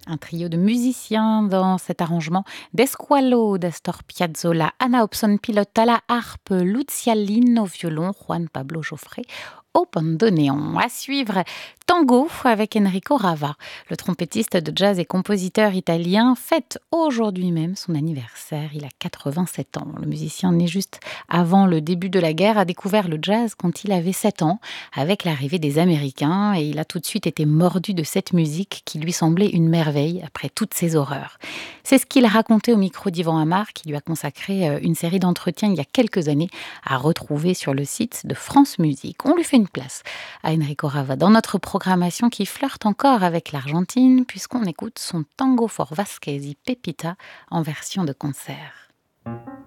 Un trio de musiciens dans cet arrangement d'Esqualo d'Astor Piazzolla, Anna Hobson pilote à la harpe, Lucia Lin au violon, Juan Pablo Joffre au bandoneon. À suivre, Tango avec Enrico Rava. Le trompettiste de jazz et compositeur italien fête aujourd'hui même son anniversaire. Il a 87 ans. Le musicien né juste avant le début de la guerre a découvert le jazz quand il avait 7 ans avec l'arrivée des Américains et il a tout de suite été mordu de cette musique qui lui semblait une merveille après toutes ces horreurs. C'est ce qu'il racontait au micro d'Yvan Amar qui lui a consacré une série d'entretiens il y a quelques années à retrouver sur le site de France Musique. On lui fait une place à Enrico Rava dans notre programmation qui flirte encore avec l'Argentine puisqu'on écoute son Tango for Vasquez y Pepita en version de concert.